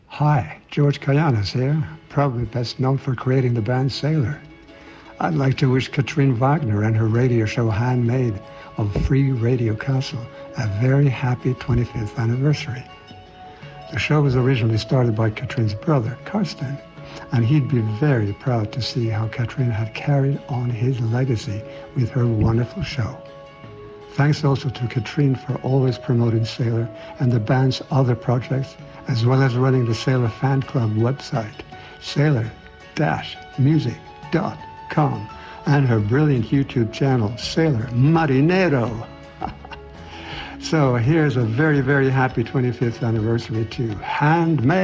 Hi, George Kayanis here, probably best known for creating the band Sailor. I'd like to wish Katrine Wagner and her radio show Handmade of Free Radio Castle a very happy 25th anniversary. The show was originally started by Katrine's brother, Karsten, and he'd be very proud to see how Katrine had carried on his legacy with her wonderful show. Thanks also to Katrine for always promoting Sailor and the band's other projects, as well as running the Sailor Fan Club website, sailor-music.com, and her brilliant YouTube channel, Sailor Marinero. So here's a very, very happy 25th anniversary to Handmade.